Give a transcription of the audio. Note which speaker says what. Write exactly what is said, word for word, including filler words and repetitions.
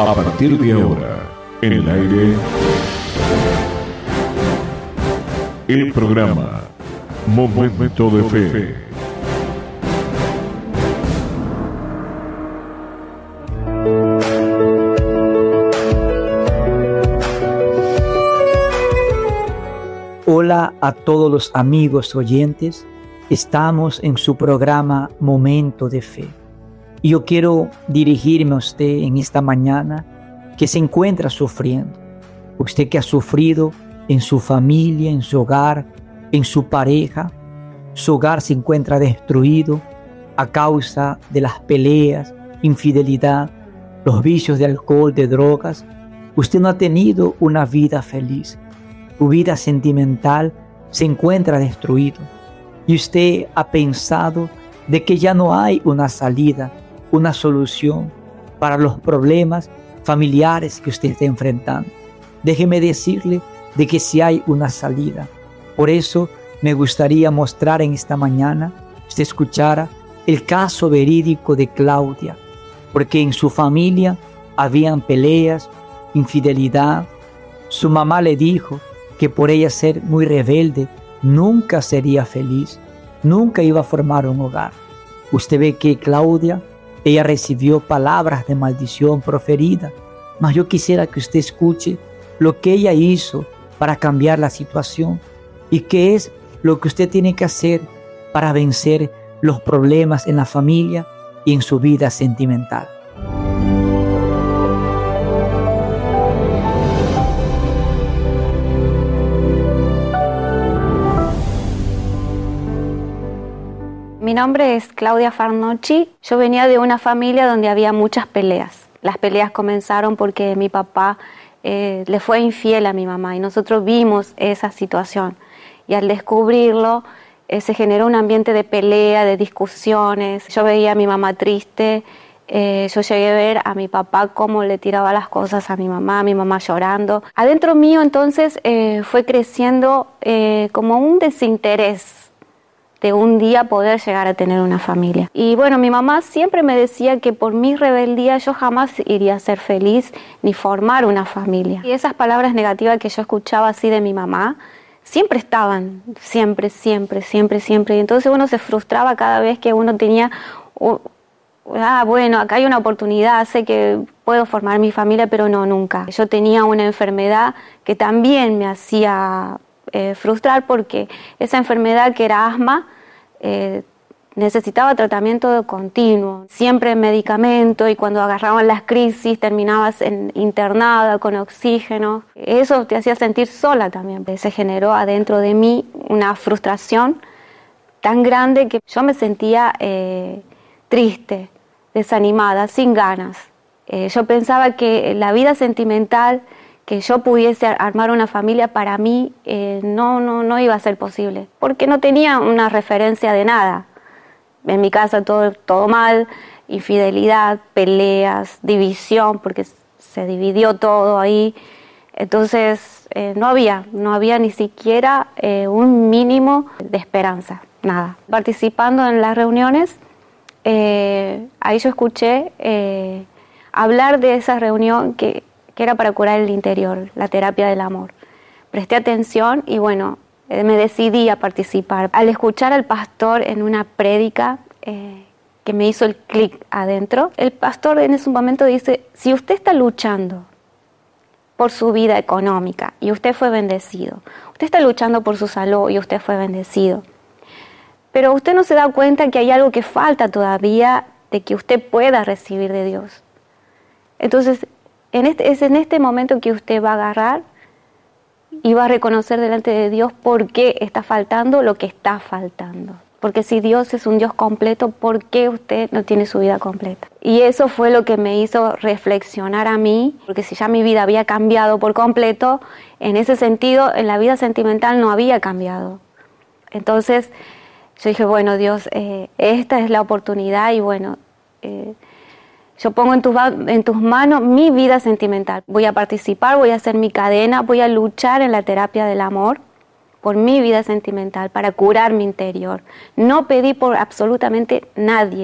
Speaker 1: A partir de ahora, en el aire, el programa Momento de Fe.
Speaker 2: Hola a todos los amigos oyentes, estamos en su programa Momento de Fe. Y yo quiero dirigirme a usted en esta mañana que se encuentra sufriendo. Usted que ha sufrido en su familia, en su hogar, en su pareja. Su hogar se encuentra destruido a causa de las peleas, infidelidad, los vicios de alcohol, de drogas. Usted no ha tenido una vida feliz. Su vida sentimental se encuentra destruido. Y usted ha pensado de que ya no hay una salida, una solución para los problemas familiares que usted está enfrentando. Déjeme decirle de que sí hay una salida. Por eso me gustaría mostrar en esta mañana, usted escuchara el caso verídico de Claudia, porque en su familia habían peleas, infidelidad. Su mamá le dijo que por ella ser muy rebelde, nunca sería feliz, nunca iba a formar un hogar. Usted ve que Claudia, ella recibió palabras de maldición proferidas, mas yo quisiera que usted escuche lo que ella hizo para cambiar la situación y qué es lo que usted tiene que hacer para vencer los problemas en la familia y en su vida sentimental.
Speaker 3: Mi nombre es Claudia Farnochi. Yo venía de una familia donde había muchas peleas. Las peleas comenzaron porque mi papá eh, le fue infiel a mi mamá y nosotros vimos esa situación. Y al descubrirlo eh, se generó un ambiente de pelea, de discusiones. Yo veía a mi mamá triste. Eh, yo llegué a ver a mi papá cómo le tiraba las cosas a mi mamá, a mi mamá llorando. Adentro mío entonces eh, fue creciendo eh, como un desinterés de un día poder llegar a tener una familia. Y bueno, mi mamá siempre me decía que por mi rebeldía yo jamás iría a ser feliz ni formar una familia. Y esas palabras negativas que yo escuchaba así de mi mamá, siempre estaban, siempre, siempre, siempre, siempre. Y entonces uno se frustraba cada vez que uno tenía, uh, ah, bueno, acá hay una oportunidad, sé que puedo formar mi familia, pero no, nunca. Yo tenía una enfermedad que también me hacía Eh, frustrar porque esa enfermedad que era asma eh, necesitaba tratamiento continuo, siempre medicamento, y cuando agarraban las crisis terminabas en, internada con oxígeno. Eso te hacía sentir sola también. Se generó adentro de mí una frustración tan grande que yo me sentía eh, triste, desanimada, sin ganas. Eh, yo pensaba que la vida sentimental, que yo pudiese armar una familia, para mí eh, no, no, no iba a ser posible, porque no tenía una referencia de nada. En mi casa todo, todo mal, infidelidad, peleas, división, porque se dividió todo ahí. Entonces eh, no había, no había ni siquiera eh, un mínimo de esperanza, nada. Participando en las reuniones, eh, ahí yo escuché eh, hablar de esa reunión que que era para curar el interior, la terapia del amor. Presté atención y bueno, eh, me decidí a participar. Al escuchar al pastor en una prédica eh, que me hizo el clic adentro, el pastor en ese momento dice: si usted está luchando por su vida económica y usted fue bendecido, usted está luchando por su salud y usted fue bendecido, pero usted no se da cuenta que hay algo que falta todavía de que usted pueda recibir de Dios. Entonces, En este, es en este momento que usted va a agarrar y va a reconocer delante de Dios por qué está faltando lo que está faltando. Porque si Dios es un Dios completo, ¿por qué usted no tiene su vida completa? Y eso fue lo que me hizo reflexionar a mí, porque si ya mi vida había cambiado por completo, en ese sentido, en la vida sentimental no había cambiado. Entonces yo dije, bueno, Dios, eh, esta es la oportunidad y bueno, eh, yo pongo en tus, en tus manos mi vida sentimental. Voy a participar, voy a hacer mi cadena, voy a luchar en la terapia del amor por mi vida sentimental, para curar mi interior. No pedí por absolutamente nadie.